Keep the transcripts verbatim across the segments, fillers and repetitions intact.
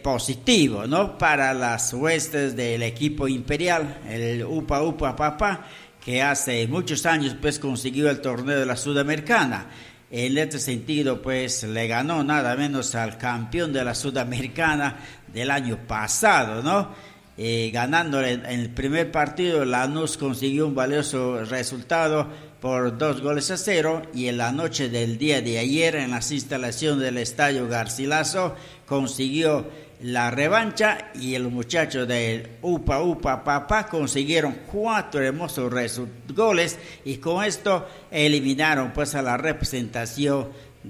positivo, ¿no? Para las huestes del equipo imperial, el Upa Upa Papá, que hace muchos años pues consiguió el torneo de la Sudamericana. En este sentido pues le ganó nada menos al campeón de la Sudamericana del año pasado, ¿no? Eh, ganándole en el primer partido, Lanús consiguió un valioso resultado por dos goles a cero, y en la noche del día de ayer en las instalaciones del Estadio Garcilaso consiguió la revancha, y los muchachos del Upa Upa Papá consiguieron cuatro hermosos goles, y con esto eliminaron pues a la representación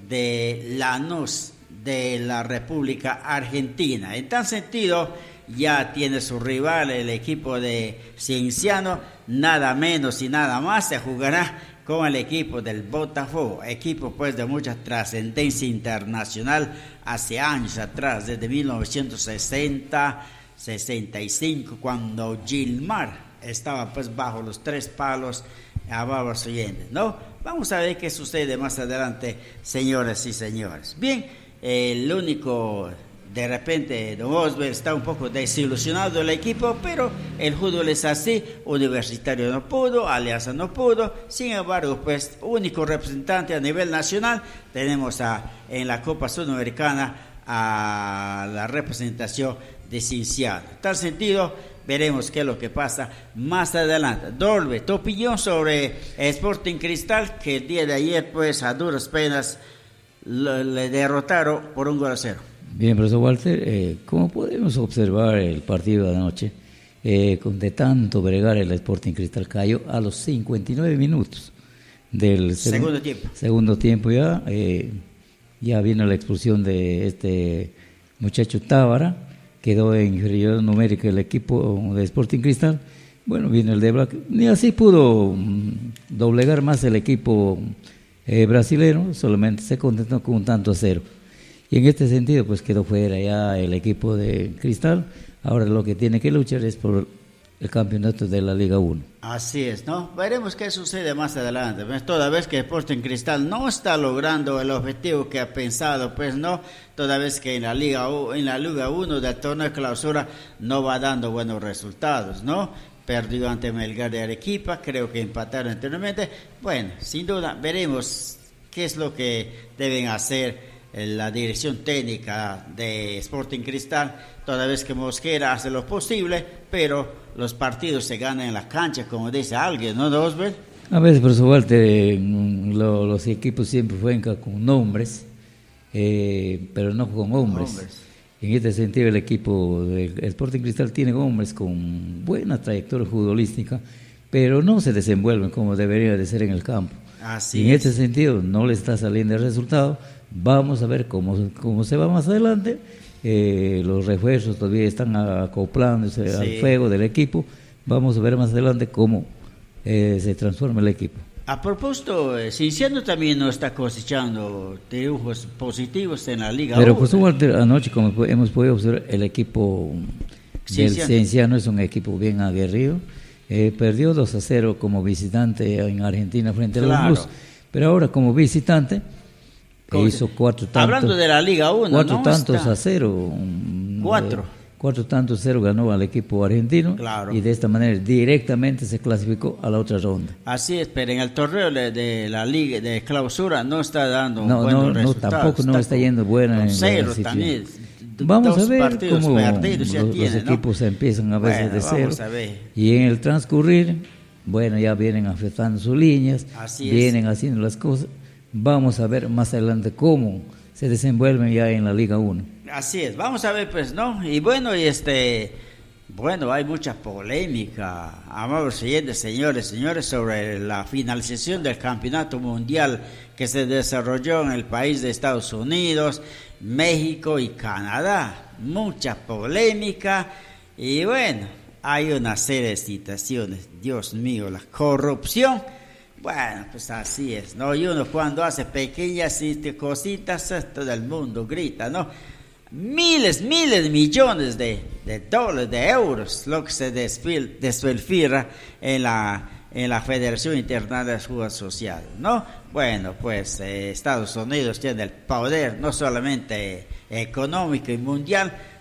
de Lanús de la República Argentina. En tal sentido, ya tiene su rival el equipo de Cienciano, nada menos y nada más se jugará con el equipo del Botafogo, equipo pues de mucha trascendencia internacional hace años atrás, desde mil novecientos sesenta, sesenta y cinco, cuando Gilmar estaba pues bajo los tres palos a babas oyentes, ¿no? Vamos a ver qué sucede más adelante, señoras y señores. Bien, el único... De repente, Don Osber está un poco desilusionado del equipo, pero el fútbol es así. Universitario no pudo, Alianza no pudo. Sin embargo, pues, único representante a nivel nacional, tenemos a, en la Copa Sudamericana a la representación de Cienciano. En tal sentido, veremos qué es lo que pasa más adelante. Dolbe, tu opinión sobre Sporting Cristal, que el día de ayer, pues, a duras penas, le, le derrotaron por un gol a cero. Bien, profesor Walter, eh, como podemos observar el partido de anoche, eh, con de tanto bregar el Sporting Cristal cayó a los cincuenta y nueve minutos del segundo seg- tiempo. Segundo tiempo ya, eh, ya vino la expulsión de este muchacho Tábara, quedó en inferioridad numérica el equipo de Sporting Cristal. Bueno, vino el de Black, ni así pudo mm, doblegar más el equipo eh, brasilero, solamente se contentó con un tanto a cero. Y en este sentido, pues quedó fuera ya el equipo de Cristal. Ahora lo que tiene que luchar es por el campeonato de la Liga uno. Así es, ¿no? Veremos qué sucede más adelante. Pues toda vez que Sporting Cristal no está logrando el objetivo que ha pensado, pues no, toda vez que en la Liga en la Liga uno del torneo de clausura no va dando buenos resultados, ¿no? Perdió ante Melgar de Arequipa, creo que empataron anteriormente. Bueno, sin duda, veremos qué es lo que deben hacer la dirección técnica de Sporting Cristal, toda vez que Mosquera hace lo posible, pero los partidos se ganan en la cancha, como dice alguien, ¿no, Osbel? A veces, profesor Walter, lo, los equipos siempre juegan con nombres, eh, pero no con hombres. hombres. En este sentido, el equipo del Sporting Cristal tiene hombres con buena trayectoria futbolística, pero no se desenvuelven como debería de ser en el campo. Así y en es. este sentido, no le está saliendo el resultado. Vamos a ver cómo, cómo se va más adelante. Eh, los refuerzos todavía están acoplándose sí. al fuego del equipo. Vamos a ver más adelante cómo eh, se transforma el equipo. A propósito, eh, Cienciano también no está cosechando triunfos positivos en la Liga. Pero por suerte, anoche, como hemos podido observar, el equipo Cienciano. del Cienciano es un equipo bien aguerrido. Eh, perdió dos a cero como visitante en Argentina frente a claro. los Blues, pero ahora como visitante e hizo cuatro tantos. Hablando de la Liga uno, cuatro ¿no? tantos Está... a cero. Cuatro. Eh, cuatro tantos a cero ganó al equipo argentino. Claro. Y de esta manera directamente se clasificó a la otra ronda. Así es, pero en el torneo de, de la Liga de clausura no está dando no, buenos no, resultados. No, tampoco está no está yendo buena en cero la también. Vamos a ver cómo perdidos ya los, tiene, los equipos ¿no? empiezan a veces bueno, de cero. Vamos a ver. Y en el transcurrir, bueno, ya vienen afectando sus líneas, Así vienen es. haciendo las cosas. Vamos a ver más adelante cómo se desenvuelven ya en la Liga uno. Así es, vamos a ver pues, ¿no? Y bueno, y este, bueno, hay mucha polémica, amables siguientes señores, señores, sobre la finalización del campeonato mundial que se desarrolló en el país de Estados Unidos, México y Canadá. Mucha polémica y bueno, hay una serie de situaciones, Dios mío, la corrupción. Bueno, pues así es, ¿no? Y uno cuando hace pequeñas cositas, todo el mundo grita, ¿no? Miles, miles, millones de, de dólares, de euros, lo que se desfil, desfilfira en la, en la Federación Internacional de Fútbol Asociado, ¿no? Bueno, pues eh, Estados Unidos tiene el poder, no solamente económico y mundial,